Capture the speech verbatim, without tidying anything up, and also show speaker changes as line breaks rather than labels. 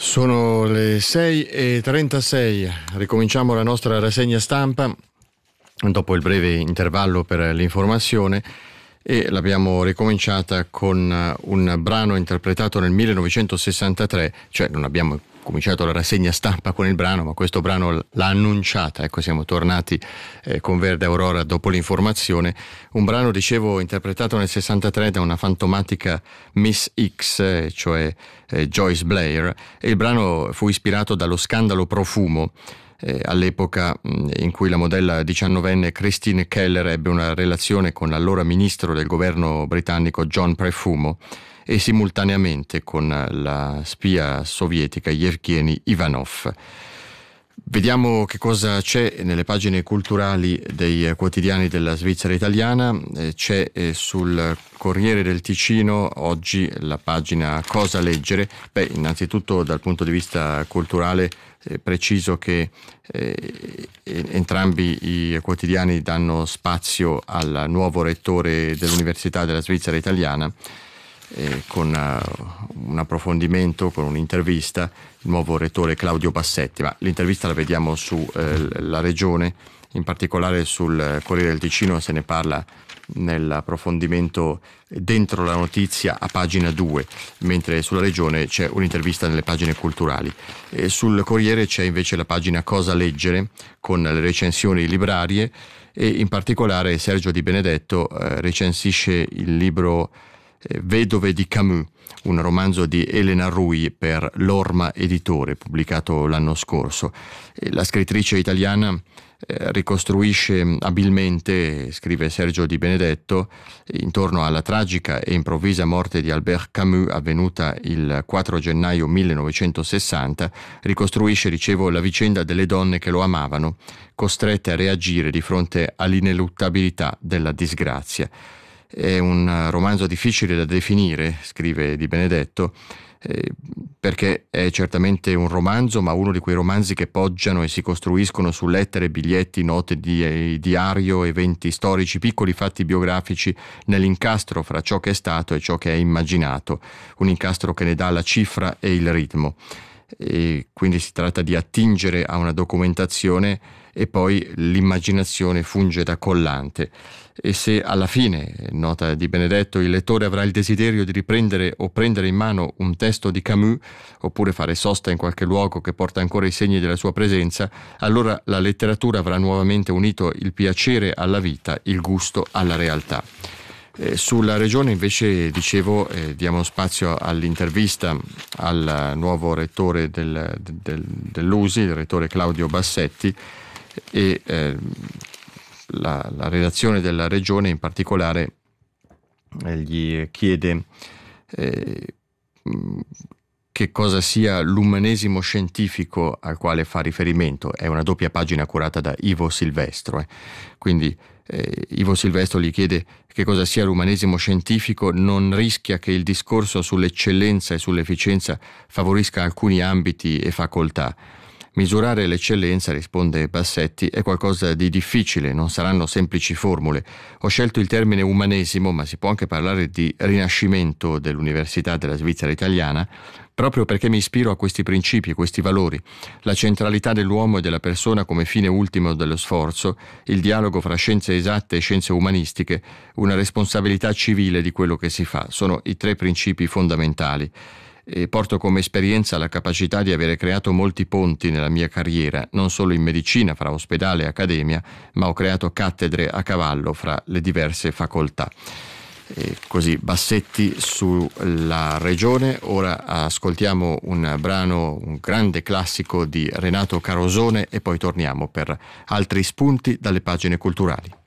Sono le sei e trentasei, ricominciamo la nostra rassegna stampa dopo il breve intervallo per l'informazione e l'abbiamo ricominciata con un brano interpretato nel millenovecentosessantatré, cioè non abbiamo cominciato la rassegna stampa con il brano, ma questo brano l'ha annunciata, ecco siamo tornati eh, con Verde Aurora dopo l'informazione, un brano dicevo interpretato nel sessantatré da una fantomatica Miss X, eh, cioè eh, Joyce Blair, e il brano fu ispirato dallo scandalo Profumo, eh, all'epoca mh, in cui la modella diciannovenne Christine Keller ebbe una relazione con l'allora ministro del governo britannico John Profumo e simultaneamente con la spia sovietica Yevgeny Ivanov. Vediamo che cosa c'è nelle pagine culturali dei quotidiani della Svizzera italiana. Eh, c'è eh, sul Corriere del Ticino oggi la pagina Cosa leggere. Beh, innanzitutto dal punto di vista culturale eh, preciso che eh, entrambi i quotidiani danno spazio al nuovo rettore dell'Università della Svizzera italiana, Eh, con uh, un approfondimento, con un'intervista, il nuovo rettore Claudio Bassetti, ma l'intervista la vediamo su eh, la Regione, in particolare sul Corriere del Ticino se ne parla nell'approfondimento dentro la notizia a pagina due, mentre sulla Regione c'è un'intervista nelle pagine culturali. E sul Corriere c'è invece la pagina Cosa leggere con le recensioni librarie e in particolare Sergio Di Benedetto eh, recensisce il libro Vedove di Camus, un romanzo di Elena Rui per l'Orma Editore, pubblicato l'anno scorso. La scrittrice italiana eh, ricostruisce abilmente, scrive Sergio Di Benedetto, intorno alla tragica e improvvisa morte di Albert Camus avvenuta il quattro gennaio millenovecentosessanta, ricostruisce, dicevo, la vicenda delle donne che lo amavano, costrette a reagire di fronte all'ineluttabilità della disgrazia. È un romanzo difficile da definire, scrive Di Benedetto, eh, perché è certamente un romanzo, ma uno di quei romanzi che poggiano e si costruiscono su lettere, biglietti, note di eh, diario, eventi storici, piccoli fatti biografici, nell'incastro fra ciò che è stato e ciò che è immaginato, un incastro che ne dà la cifra e il ritmo. E quindi si tratta di attingere a una documentazione e poi l'immaginazione funge da collante. E se alla fine, nota Di Benedetto, il lettore avrà il desiderio di riprendere o prendere in mano un testo di Camus, oppure fare sosta in qualche luogo che porta ancora i segni della sua presenza, allora la letteratura avrà nuovamente unito il piacere alla vita, il gusto alla realtà. Eh, sulla Regione invece, dicevo, eh, diamo spazio all'intervista al nuovo rettore del, del, dell'U S I, il rettore Claudio Bassetti, e eh, la, la redazione della Regione in particolare eh, gli chiede eh, che cosa sia l'umanesimo scientifico al quale fa riferimento. È una doppia pagina curata da Ivo Silvestro, eh. quindi eh, Ivo Silvestro gli chiede che cosa sia l'umanesimo scientifico, non rischia che il discorso sull'eccellenza e sull'efficienza favorisca alcuni ambiti e facoltà. Misurare l'eccellenza, risponde Bassetti, è qualcosa di difficile, non saranno semplici formule. Ho scelto il termine umanesimo, ma si può anche parlare di rinascimento dell'Università della Svizzera italiana, proprio perché mi ispiro a questi principi, questi valori, la centralità dell'uomo e della persona come fine ultimo dello sforzo, il dialogo fra scienze esatte e scienze umanistiche, una responsabilità civile di quello che si fa. Sono i tre principi fondamentali. E porto come esperienza la capacità di avere creato molti ponti nella mia carriera, non solo in medicina fra ospedale e accademia, ma ho creato cattedre a cavallo fra le diverse facoltà. E così Bassetti sulla Regione. Ora ascoltiamo un brano, un grande classico di Renato Carosone e poi torniamo per altri spunti dalle pagine culturali.